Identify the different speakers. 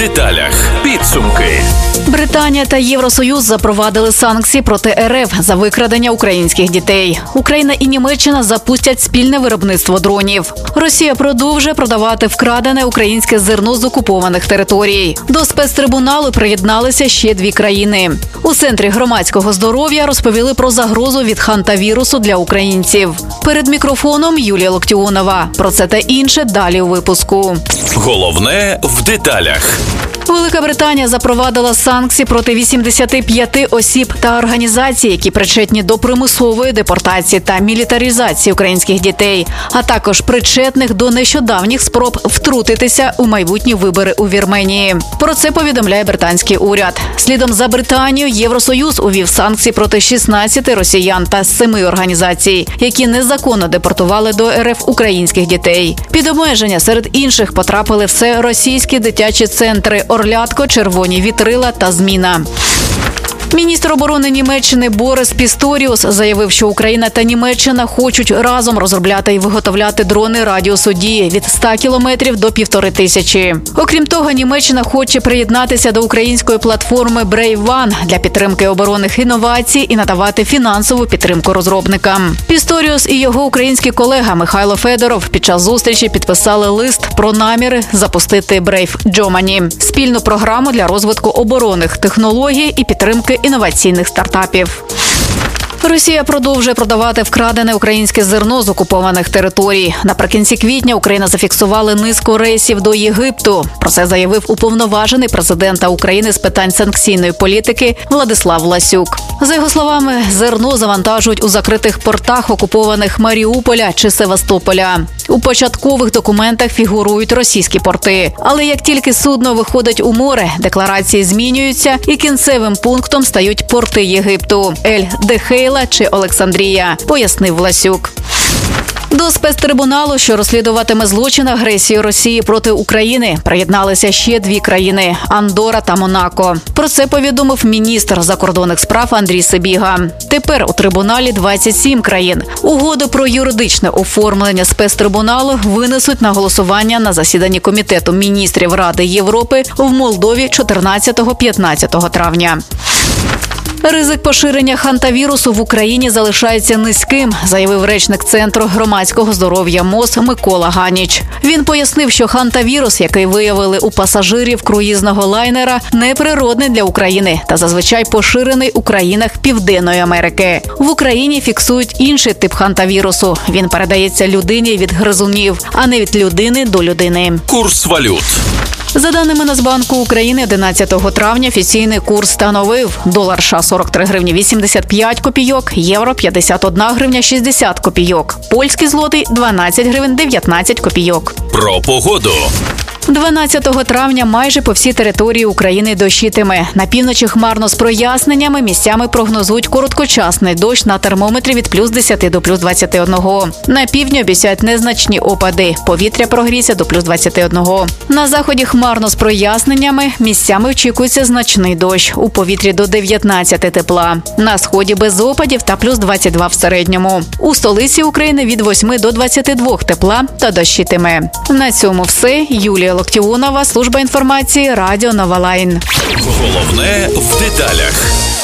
Speaker 1: деталях. Підсумки.
Speaker 2: Британія та Євросоюз запровадили санкції проти РФ за викрадення українських дітей. Україна і Німеччина запустять спільне виробництво дронів. Росія продовжує продавати вкрадене українське зерно з окупованих територій. До спецтрибуналу приєдналися ще 2 країни. У Центрі громадського здоров'я розповіли про загрозу від хантавірусу для українців. Перед мікрофоном Юлія Локтіонова. Про це та інше далі у випуску.
Speaker 1: Головне в деталях.
Speaker 2: Велика Британія запровадила санкції проти 85 осіб та організацій, які причетні до примусової депортації та мілітаризації українських дітей, а також причетних до нещодавніх спроб втрутитися у майбутні вибори у Вірменії. Про це повідомляє британський уряд. Слідом за Британією Євросоюз увів санкції проти 16 росіян та 7 організацій, які незаконно депортували до РФ українських дітей. Під обмеження серед інших потрапили все російські дитячі центри «Орлятко», «Червоні вітрила» та «Зміна». Міністр оборони Німеччини Борис Пісторіус заявив, що Україна та Німеччина хочуть разом розробляти і виготовляти дрони радіусу дії від 100 кілометрів до 1500. Окрім того, Німеччина хоче приєднатися до української платформи Brave One для підтримки оборонних інновацій і надавати фінансову підтримку розробникам. Пісторіус і його український колега Михайло Федоров під час зустрічі підписали лист про наміри запустити Brave Germany – спільну програму для розвитку оборонних технологій і підтримки інноваційних стартапів. Росія продовжує продавати вкрадене українське зерно з окупованих територій. Наприкінці квітня Україна зафіксувала низку рейсів до Єгипту. Про це заявив уповноважений президента України з питань санкційної політики Владислав Ласюк. За його словами, зерно завантажують у закритих портах окупованих Маріуполя чи Севастополя. У початкових документах фігурують російські порти. Але як тільки судно виходить у море, декларації змінюються і кінцевим пунктом стають порти Єгипту – Ель-Дехейла чи Олександрія, пояснив Ласюк. До спецтрибуналу, що розслідуватиме злочин агресії Росії проти України, приєдналися ще 2 країни – Андорра та Монако. Про це повідомив міністр закордонних справ Андрій Сибіга. Тепер у трибуналі 27 країн. Угоду про юридичне оформлення спецтрибуналу винесуть на голосування на засіданні Комітету міністрів Ради Європи в Молдові 14-15 травня. Ризик поширення хантавірусу в Україні залишається низьким, заявив речник Центру громадського здоров'я МОЗ Микола Ганіч. Він пояснив, що хантавірус, який виявили у пасажирів круїзного лайнера, неприродний для України та зазвичай поширений у країнах Південної Америки. В Україні фіксують інший тип хантавірусу. Він передається людині від гризунів, а не від людини до людини.
Speaker 1: Курс валют.
Speaker 2: За даними Нацбанку України, 11 травня офіційний курс становив долар США 43 гривні 85 копійок, євро 51 гривня 60 копійок, польський злотий 12 гривень 19 копійок.
Speaker 1: Про погоду.
Speaker 2: 12 травня майже по всій території України дощитиме. На півночі хмарно з проясненнями, місцями прогнозують короткочасний дощ на термометрі від плюс 10 до плюс 21. На півдні обіцяють незначні опади. Повітря прогріється до плюс 21. На заході хмарно з проясненнями, місцями очікується значний дощ. У повітрі до 19 тепла. На сході без опадів та плюс 22 в середньому. У столиці України від 8 до 22 тепла та дощитиме. На цьому все. Юлія Локтіонова, служба інформації, Радіо Нова Лайн.
Speaker 1: Головне в деталях.